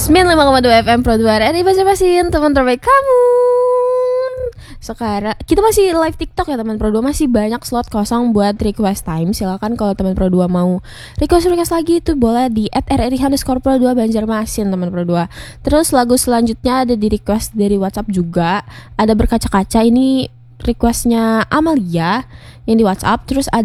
95,2 FM Pro 2 RRI Basa-basin, teman terbaik kamu. Sekarang kita masih live TikTok ya teman Pro 2, masih banyak slot kosong buat request time. Silakan kalau teman Pro 2 mau request lagi itu boleh di @rri_pro2 Banjarmasin teman Pro 2. Terus lagu selanjutnya ada di request dari WhatsApp juga. Ada berkaca-kaca, ini requestnya Amalia yang di WhatsApp. Terus ada